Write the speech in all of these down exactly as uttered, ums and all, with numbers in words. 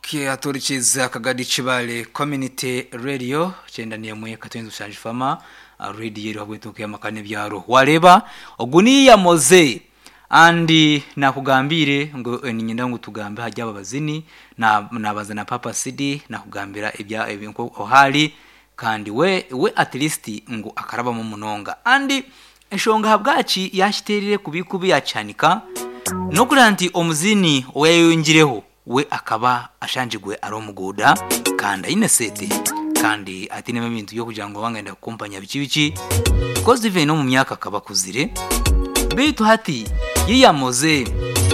Okay, aturikiza Kagadi Chibale Community Radio chenda ni yamwe katenzo shanjifama radio iri habwetuke yamakane byaro wareba oguni ya moze andi nakugambire ngo ninyenda ngo tugambe hajya abazini na nabazana Papa City nakugambira ibya ibinko ohali kandi we we at least ngo akaraba mu munonga andi eshonga habwaci yashiterire kubikubi yacanika no kuranti omuzini oyayongireho we akaba ashanjigwe ari umugoda kandi inesete kandi atinema ibintu byo kugira ngo bangenda kumpanya bikibiki because even no mu myaka akaba kuzire bitu hati yiyamoze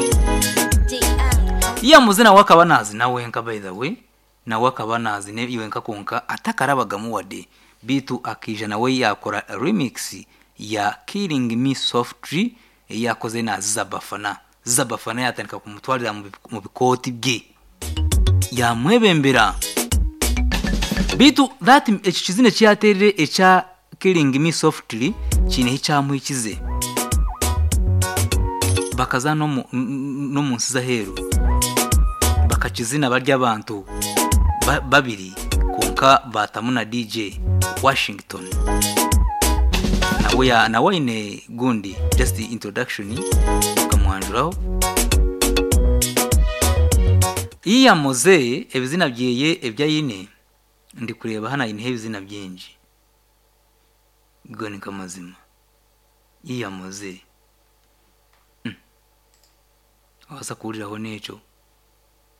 yiyamoze na wakaba nazi nawe nka by the way na wakaba nazi ne iwe nka konka atakarabagamu wade bitu akija nawe yakora remix ya Killing Me Softly yakoze na Zabafana Zabafana yatandika kumutwarira mu bikoti bye yamwebembera bitu that ekizine cyaterere echa Killing Me Softly kine cyamwikize bakaza no mu no munsi za heru bakakizina barya abantu ba, babiri konka batamuna D J Washington nawe ya nawe ine gundi just the introduction kamwanjuraho iya moze ebizina byeye ebya yine ndi kureba hana ine ebizina byinji goni kamazima iya moze mm. wasa kuriraho neco